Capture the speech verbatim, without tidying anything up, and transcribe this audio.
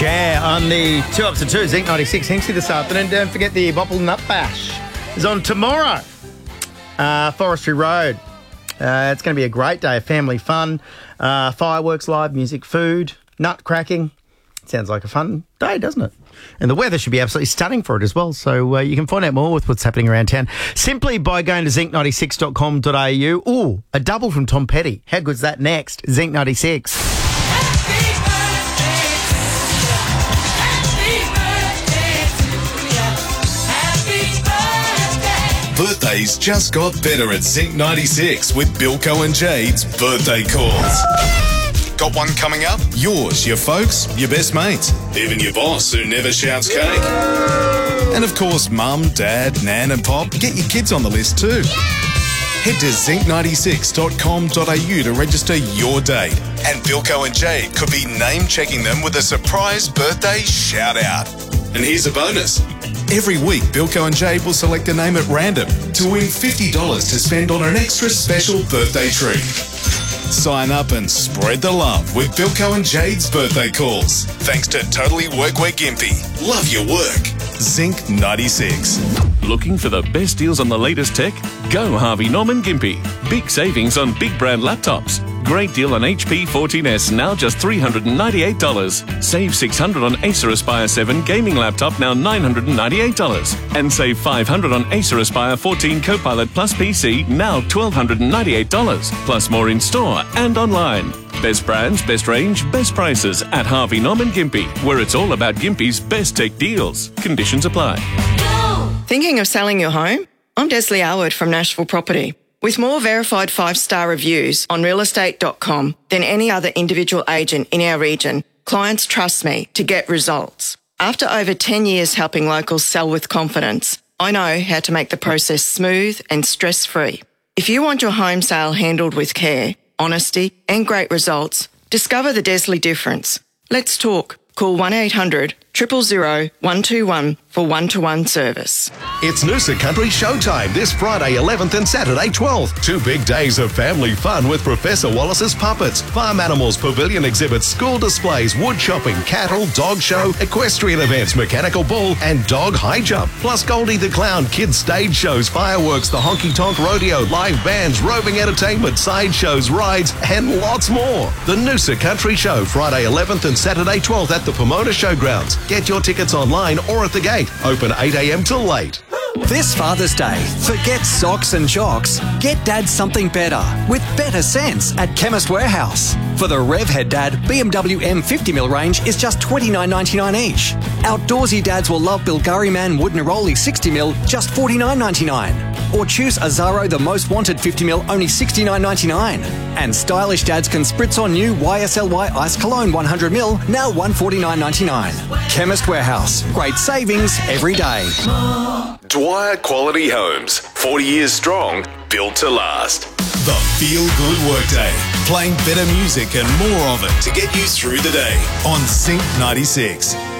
Cher on the two ups and two, Zinc ninety-six, Hinksy this afternoon. Don't forget the Bopple Nut Bash is on tomorrow, uh, Forestry Road. Uh, it's going to be a great day of family fun, uh, fireworks, live music, food, nut cracking. Sounds like a fun day, doesn't it? And the weather should be absolutely stunning for it as well. So uh, you can find out more with what's happening around town simply by going to zinc ninety-six dot com dot a u. Ooh, a double from Tom Petty. How good's that next? Zinc ninety-six. Birthdays just got better at Zinc ninety-six with Bilko and Jade's birthday calls. Got one coming up? Yours, your folks, your best mates, even your boss who never shouts cake. And of course, mum, dad, nan and pop. Get your kids on the list too. Head to zinc ninety-six dot com dot a u to register your date. And Bilko and Jade could be name-checking them with a surprise birthday shout-out. And here's a bonus. Every week, Bilko and Jade will select a name at random to win fifty dollars to spend on an extra special birthday treat. Sign up and spread the love with Bilko and Jade's birthday calls. Thanks to Totally Workwear Gympie. Love your work. Zinc ninety-six. Looking for the best deals on the latest tech? Go Harvey Norman Gympie. Big savings on big brand laptops. Great deal on H P fourteen S, now just three hundred ninety-eight dollars. Save six hundred dollars on Acer Aspire seven gaming laptop, now nine hundred ninety-eight dollars. And save five hundred dollars on Acer Aspire fourteen Copilot Plus P C, now one thousand two hundred ninety-eight dollars. Plus more in store and online. Best brands, best range, best prices at Harvey Norman Gympie, where it's all about Gympie's best tech deals. Conditions apply. Thinking of selling your home? I'm Desley Alwood from Nashville Property. With more verified five-star reviews on real estate dot com than any other individual agent in our region, clients trust me to get results. After over ten years helping locals sell with confidence, I know how to make the process smooth and stress-free. If you want your home sale handled with care, honesty and great results, discover the Desley difference. Let's talk. Call one eight hundred, zero zero zero, one two one for one-to-one service. It's Noosa Country Showtime this Friday eleventh and Saturday twelfth. Two big days of family fun with Professor Wallace's Puppets, Farm Animals Pavilion exhibits, school displays, wood shopping, cattle, dog show, equestrian events, mechanical bull and dog high jump. Plus Goldie the Clown, kids stage shows, fireworks, the Honky Tonk Rodeo, live bands, roving entertainment, side shows, rides and lots more. The Noosa Country Show, Friday eleventh and Saturday twelfth at the Pomona Showgrounds. Get your tickets online or at the gate. Open eight a m till late. This Father's Day, forget socks and jocks. Get Dad something better with better sense at Chemist Warehouse. For the Revhead Dad B M W M fifty mil range is just twenty-nine ninety-nine each. Outdoorsy dads will love Bilgari Man Wood Neroli sixty mil, just forty-nine ninety-nine. Or choose Azaro The Most Wanted fifty mil, only sixty-nine ninety-nine. And stylish dads can spritz on new Y S L Y Ice Cologne one hundred mil, now one forty-nine ninety-nine. Chemist Warehouse, great savings every day. Dwyer Quality Homes, forty years strong, built to last. The Feel Good Workday, playing better music and more of it to get you through the day on Zinc ninety-six.